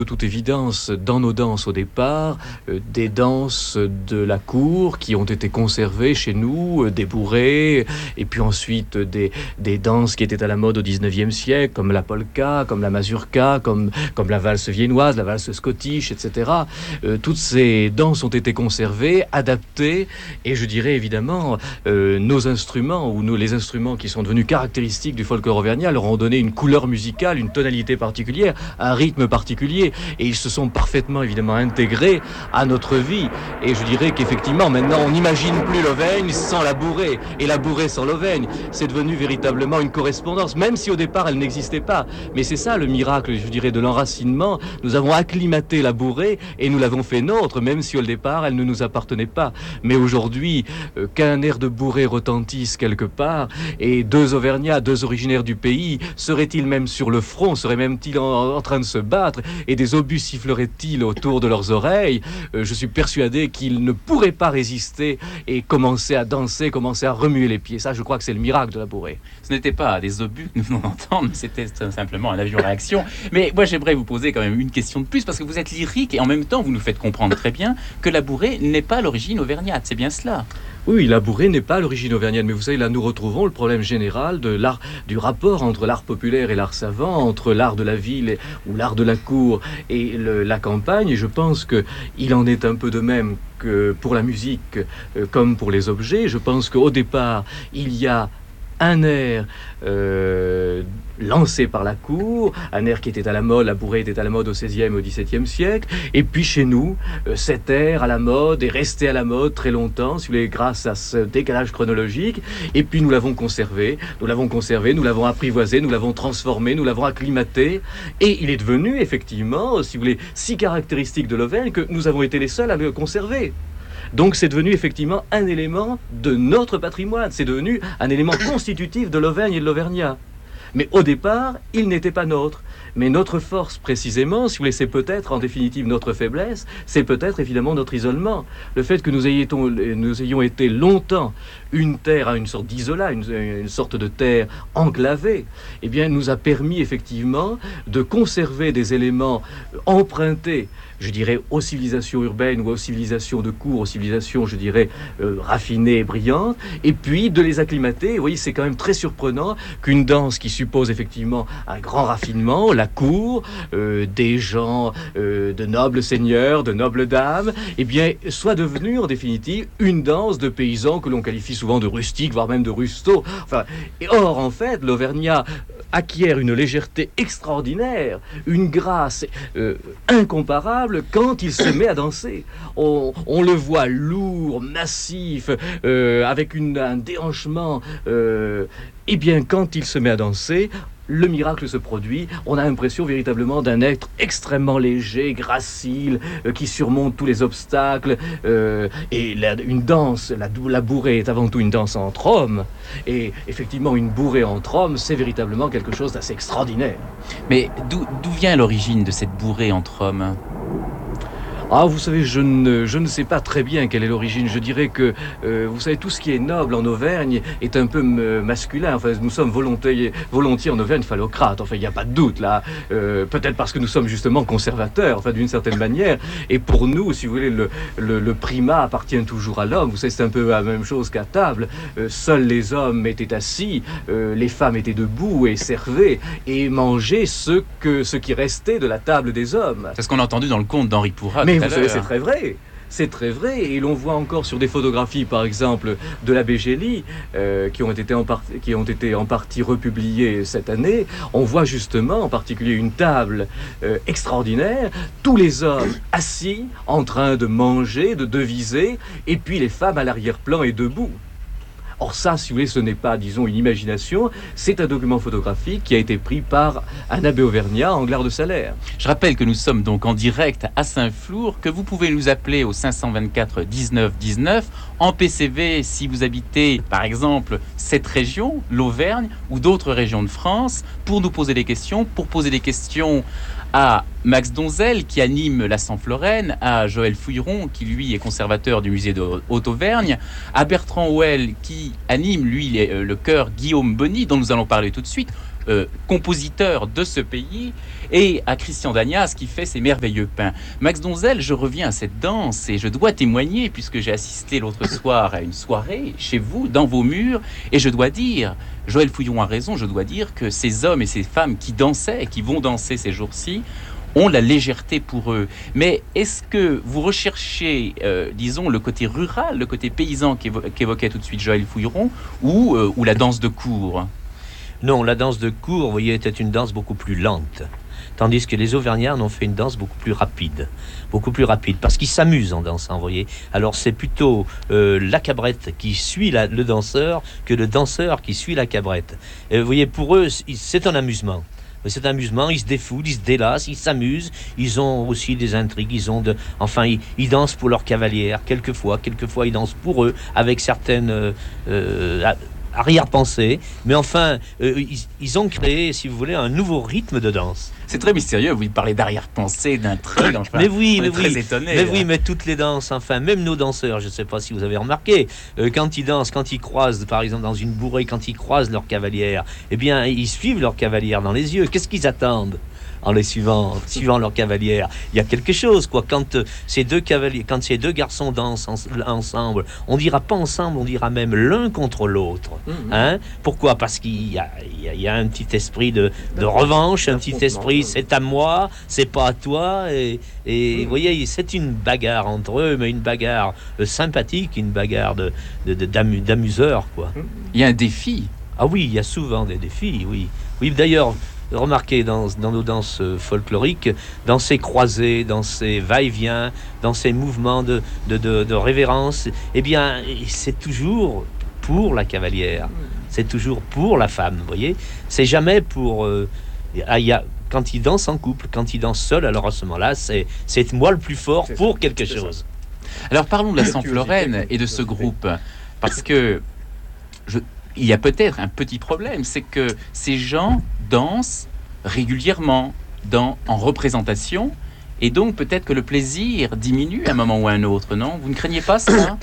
De toute évidence, dans nos danses au départ, des danses de la cour qui ont été conservées chez nous, des bourrées, et puis ensuite des danses qui étaient à la mode au 19e siècle, comme la polka, comme la mazurka, comme la valse viennoise, la valse scottish, etc. Toutes ces danses ont été conservées, adaptées, et je dirais évidemment, nos instruments, ou les instruments qui sont devenus caractéristiques du folklore auvergnat, leur ont donné une couleur musicale, une tonalité particulière, un rythme particulier. Et ils se sont parfaitement évidemment intégrés à notre vie. Et je dirais qu'effectivement maintenant on n'imagine plus l'Auvergne sans la bourrée, et la bourrée sans l'Auvergne. C'est devenu véritablement une correspondance, même si au départ elle n'existait pas. Mais c'est ça le miracle, je dirais, de l'enracinement. Nous avons acclimaté la bourrée et nous l'avons fait nôtre, même si au départ elle ne nous appartenait pas. Mais aujourd'hui, qu'un air de bourrée retentisse quelque part, et deux Auvergnats, deux originaires du pays, seraient-ils même sur le front, seraient même-ils en train de se battre, et des obus siffleraient-ils autour de leurs oreilles, je suis persuadé qu'ils ne pourraient pas résister et commencer à danser, commencer à remuer les pieds. Ça, je crois que c'est le miracle de la bourrée. Ce n'était pas des obus que nous venons d'entendre, c'était simplement un avion-réaction. Mais moi, j'aimerais vous poser quand même une question de plus, parce que vous êtes lyrique et en même temps, vous nous faites comprendre très bien que la bourrée n'est pas l'origine auvergnate. C'est bien cela? Oui, la bourrée n'est pas l'origine auvergnate, mais vous savez, là nous retrouvons le problème général de l'art, du rapport entre l'art populaire et l'art savant, entre l'art de la ville ou l'art de la cour et la campagne. Et je pense qu'il en est un peu de même que pour la musique comme pour les objets. Je pense qu'au départ, il y a un air lancé par la cour, un air qui était à la mode, la bourrée était à la mode au XVIe, au XVIIe siècle, et puis chez nous, cet air à la mode est resté à la mode très longtemps, si vous voulez, grâce à ce décalage chronologique, et puis nous l'avons conservé, nous l'avons apprivoisé, nous l'avons transformé, nous l'avons acclimaté, et il est devenu effectivement, si vous voulez, si caractéristique de l'Auvergne que nous avons été les seuls à le conserver. Donc c'est devenu effectivement un élément de notre patrimoine, c'est devenu un élément constitutif de l'Auvergne et de l'Auvergnat. Mais au départ, il n'était pas nôtre. Mais notre force, précisément, si vous voulez, c'est peut-être en définitive notre faiblesse, c'est peut-être évidemment notre isolement. Le fait que nous ayons été longtemps une terre, une sorte d'isolat, une sorte de terre enclavée, eh bien, nous a permis effectivement de conserver des éléments empruntés, je dirais, aux civilisations urbaines ou aux civilisations de cour, aux civilisations, je dirais, raffinées et brillantes, et puis de les acclimater. Vous voyez, c'est quand même très surprenant qu'une danse qui suppose effectivement un grand raffinement, la cour, des gens de nobles seigneurs, de nobles dames, eh bien, soit devenue en définitive une danse de paysans que l'on qualifie souvent de rustiques, voire même de rustos. Enfin, or, en fait, l'Auvergnat acquiert une légèreté extraordinaire, une grâce incomparable quand il se met à danser. On le voit lourd, massif, avec un déhanchement. Eh bien, quand il se met à danser, le miracle se produit. On a l'impression véritablement d'un être extrêmement léger, gracile, qui surmonte tous les obstacles. Et une danse, la bourrée est avant tout une danse entre hommes. Et effectivement, une bourrée entre hommes, c'est véritablement quelque chose d'assez extraordinaire. Mais d'où vient l'origine de cette bourrée entre hommes ? Ah, vous savez, je ne sais pas très bien quelle est l'origine. Je dirais que, vous savez, tout ce qui est noble en Auvergne est un peu masculin. Enfin, nous sommes volontiers en Auvergne phallocrates. Enfin, il n'y a pas de doute, là. Peut-être parce que nous sommes justement conservateurs, enfin, d'une certaine manière. Et pour nous, si vous voulez, le primat appartient toujours à l'homme. Vous savez, c'est un peu la même chose qu'à table. Seuls les hommes étaient assis, les femmes étaient debout et servaient et mangeaient ce qui restait de la table des hommes. C'est ce qu'on a entendu dans le conte d'Henri Pourrat. Mais vous savez, c'est très vrai. C'est très vrai, et l'on voit encore sur des photographies, par exemple, de l'abbé Gély, qui ont été en partie republiées cette année. On voit justement, en particulier, une table extraordinaire, tous les hommes assis, en train de manger, de deviser, et puis les femmes à l'arrière-plan et debout. Or ça, si vous voulez, ce n'est pas, disons, une imagination, c'est un document photographique qui a été pris par un abbé auvergnat, Anglard de Salaire. Je rappelle que nous sommes donc en direct à Saint-Flour, que vous pouvez nous appeler au 524 19 19, en PCV si vous habitez, par exemple, cette région, l'Auvergne, ou d'autres régions de France, pour nous poser des questions, à Max Donzel qui anime la Saint-Floraine, à Joël Fouilleron qui lui est conservateur du musée de Haute-Auvergne, à Bertrand Houel qui anime lui le chœur Guillaume Bonny dont nous allons parler tout de suite, compositeurs de ce pays, et à Christian Dagnas qui fait ces merveilleux pains. Max Donzel, je reviens à cette danse et je dois témoigner, puisque j'ai assisté l'autre soir à une soirée chez vous, dans vos murs, et je dois dire, Joël Fouillon a raison, je dois dire que ces hommes et ces femmes qui dansaient et qui vont danser ces jours-ci ont la légèreté pour eux. Mais est-ce que vous recherchez, disons, le côté rural, le côté paysan qu'évoquait tout de suite Joël Fouilleron, ou la danse de cour? Non, la danse de cour, vous voyez, était une danse beaucoup plus lente. Tandis que les Auvergnats en ont fait une danse beaucoup plus rapide, parce qu'ils s'amusent en dansant, vous voyez. Alors c'est plutôt la cabrette qui suit le danseur que le danseur qui suit la cabrette. Et vous voyez, pour eux, c'est un amusement. C'est un amusement, ils se défoulent, ils se délassent, ils s'amusent. Ils ont aussi des intrigues, ils dansent pour leur cavalière, quelquefois ils dansent pour eux, avec certaines arrière-pensées. Mais enfin, ils ont créé, si vous voulez, un nouveau rythme de danse. C'est très mystérieux, vous parlez d'arrière-pensée, d'intrigue, enfin, mais oui, très étonné. Mais oui, mais toutes les danses, enfin, même nos danseurs, je ne sais pas si vous avez remarqué, quand ils dansent, quand ils croisent, par exemple, dans une bourrée, quand ils croisent leur cavalière, eh bien, ils suivent leur cavalière dans les yeux. Qu'est-ce qu'ils attendent en les suivant leur cavalière? Il y a quelque chose, quoi. Quand ces deux garçons dansent ensemble, on dira pas ensemble, on dira même l'un contre l'autre. Hein? Pourquoi? Parce qu'il y a un petit esprit de revanche, un petit esprit, c'est à moi, c'est pas à toi, et vous voyez, c'est une bagarre entre eux, mais une bagarre sympathique, une bagarre d'amuseurs, quoi. Il y a un défi. Ah oui, il y a souvent des défis, oui. Oui, d'ailleurs, remarquez dans nos danses folkloriques, dans ces croisés, dans ces va-et-vient, dans ces mouvements de révérence, eh bien, c'est toujours pour la cavalière, c'est toujours pour la femme, vous voyez. C'est jamais pour... quand ils dansent en couple, quand ils dansent seuls, alors à ce moment-là, c'est moi le plus fort pour quelque chose. Alors parlons de la Saint-Floraine et de ce groupe, parce que il y a peut-être un petit problème, c'est que ces gens dansent régulièrement en représentation, et donc peut-être que le plaisir diminue à un moment ou à un autre, non? Vous ne craignez pas ça?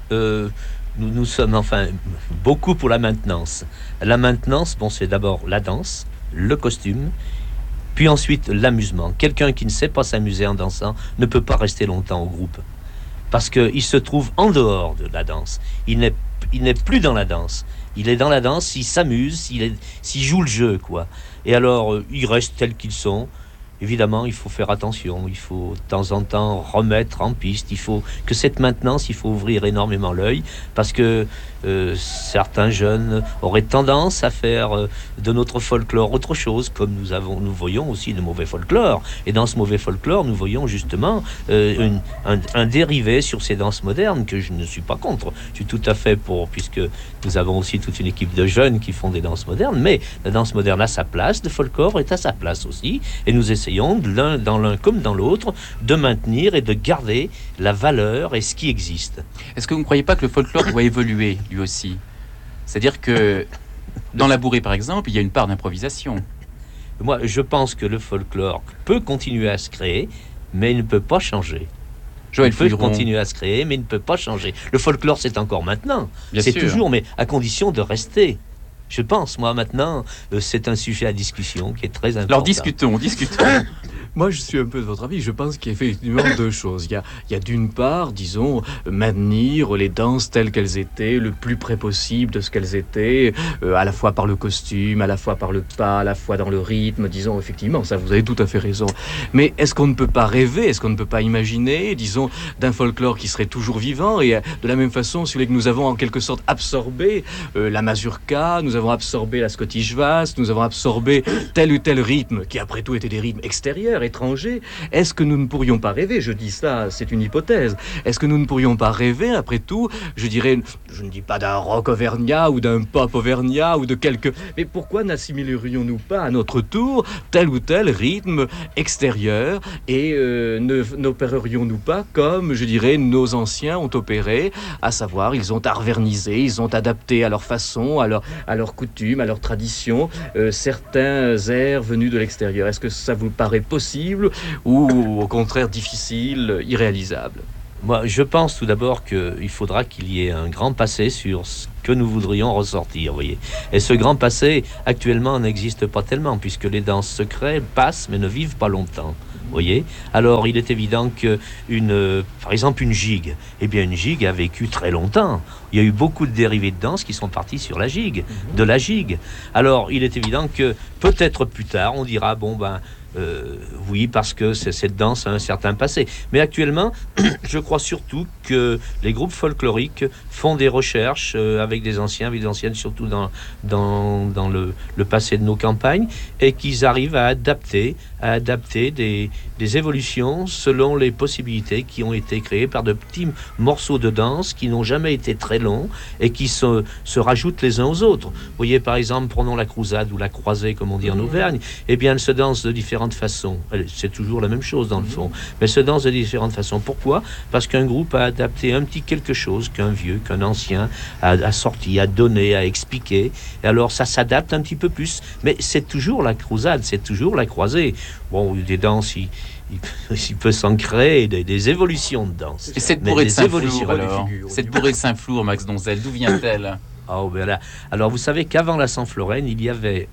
Nous sommes enfin beaucoup pour la maintenance. La maintenance, bon, c'est d'abord la danse, le costume, puis ensuite l'amusement. Quelqu'un qui ne sait pas s'amuser en dansant ne peut pas rester longtemps au groupe, parce qu'il se trouve en dehors de la danse. Il n'est plus dans la danse. Il est dans la danse, il s'amuse, s'il joue le jeu, quoi. Et alors, ils restent tels qu'ils sont. Évidemment, il faut faire attention, il faut de temps en temps remettre en piste, il faut que cette maintenance, il faut ouvrir énormément l'œil, parce que certains jeunes auraient tendance à faire de notre folklore autre chose, comme nous voyons aussi de mauvais folklore. Et dans ce mauvais folklore, nous voyons justement un dérivé sur ces danses modernes que je ne suis pas contre. Je suis tout à fait pour, puisque nous avons aussi toute une équipe de jeunes qui font des danses modernes, mais la danse moderne a sa place, le folklore est à sa place aussi, et nous essayons, dans l'un comme dans l'autre, de maintenir et de garder la valeur et ce qui existe. Est-ce que vous ne croyez pas que le folklore doit évoluer, lui aussi? C'est-à-dire que dans la bourrée, par exemple, il y a une part d'improvisation. Moi, je pense que le folklore peut continuer à se créer, mais il ne peut pas changer. Il peut continuer à se créer, mais il ne peut pas changer. Le folklore, c'est encore maintenant. C'est toujours, mais à condition de rester. Je pense, moi, maintenant, c'est un sujet à discussion qui est très important. Alors, discutons. Moi, je suis un peu de votre avis. Je pense qu'il y a effectivement deux choses. Il y a d'une part, disons, maintenir les danses telles qu'elles étaient, le plus près possible de ce qu'elles étaient, à la fois par le costume, à la fois par le pas, à la fois dans le rythme, disons, effectivement, ça, vous avez tout à fait raison. Mais est-ce qu'on ne peut pas rêver, est-ce qu'on ne peut pas imaginer, disons, d'un folklore qui serait toujours vivant, et de la même façon, celui que nous avons en quelque sorte absorbé, la mazurka, nous avons absorbé la Scottish Bass, nous avons absorbé tel ou tel rythme, qui après tout étaient des rythmes extérieurs, étrangers. Est-ce que nous ne pourrions pas rêver, je dis ça, c'est une hypothèse, est-ce que nous ne pourrions pas rêver, après tout, je dirais, je ne dis pas d'un rock auvergnat ou d'un pop auvergnat ou de quelque... Mais pourquoi n'assimilerions-nous pas à notre tour tel ou tel rythme extérieur et n'opérerions-nous pas comme, je dirais, nos anciens ont opéré, à savoir, ils ont arvernisé, ils ont adapté à leur façon, à leur coutume, à leur tradition, certains airs venus de l'extérieur. Est-ce que ça vous paraît possible ou au contraire difficile, irréalisable? Moi, je pense tout d'abord qu'il faudra qu'il y ait un grand passé sur ce que nous voudrions ressortir, vous voyez. Et ce grand passé, actuellement, n'existe pas tellement, puisque les danses se créent, passent, mais ne vivent pas longtemps. Vous voyez. Alors, il est évident que, par exemple, une gigue, eh bien, une gigue a vécu très longtemps. Il y a eu beaucoup de dérivés de danse qui sont partis sur la gigue, de la gigue. Alors, il est évident que, peut-être plus tard, on dira, bon, ben, oui, parce que cette danse a un certain passé. Mais actuellement, je crois surtout que les groupes folkloriques font des recherches avec des anciens, avec des anciennes, surtout dans le passé de nos campagnes, et qu'ils arrivent à adapter des évolutions selon les possibilités qui ont été créées par de petits morceaux de danse qui n'ont jamais été très longs et qui se rajoutent les uns aux autres. Vous voyez, par exemple, prenons la croisade ou la croisée, comme on dit en Auvergne, eh bien, elle se danse de différentes façons. C'est toujours la même chose dans le fond, mais elle se danse de différentes façons. Pourquoi ? Parce qu'un groupe a adapté un petit quelque chose qu'un vieux, qu'un ancien a sorti, a donné, a expliqué. Et alors ça s'adapte un petit peu plus, mais c'est toujours la croisade, c'est toujours la croisée. Bon, des danses, il peut s'en créer des évolutions de danse. Et cette bourrée de Saint-Flour, alors, cette bourrée de Saint-Flour, Max Donzel, d'où vient-elle ? Oh, ben là, alors vous savez qu'avant la Sansflorène, il y avait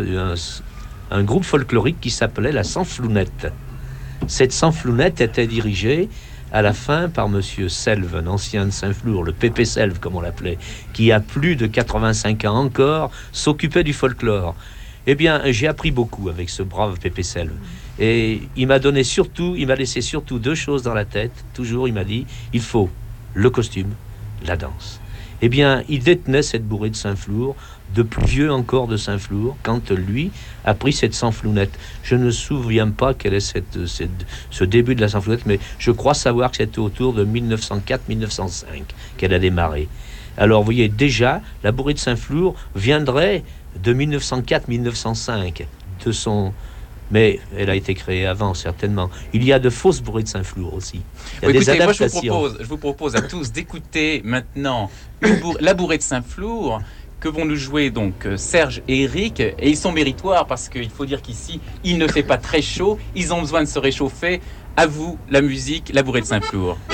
un groupe folklorique qui s'appelait la Sansflounette. Cette Sansflounette était dirigée à la fin par Monsieur Selve, un ancien de Saint-Flour, le Pépé Selve comme on l'appelait, qui a plus de 85 ans encore, s'occupait du folklore. Eh bien, j'ai appris beaucoup avec ce brave Pépé Selve. Et il m'a laissé surtout deux choses dans la tête. Toujours, il m'a dit, il faut le costume, la danse. Eh bien, il détenait cette bourrée de Saint-Flour, de plus vieux encore de Saint-Flour, quand lui a pris cette Sansflounette. Je ne me souviens pas quel est ce début de la Sansflounette, mais je crois savoir que c'était autour de 1904-1905 qu'elle a démarré. Alors, vous voyez, déjà, la bourrée de Saint-Flour viendrait de 1904-1905, mais elle a été créée avant, certainement. Il y a de fausses bourrées de Saint-Flour aussi. Il y a des écoutez, adaptations. Moi, je vous propose à tous d'écouter maintenant la bourrée de Saint-Flour, que vont nous jouer donc Serge et Eric. Et ils sont méritoires parce qu'il faut dire qu'ici, il ne fait pas très chaud. Ils ont besoin de se réchauffer. À vous, la musique, la bourrée de Saint-Flour.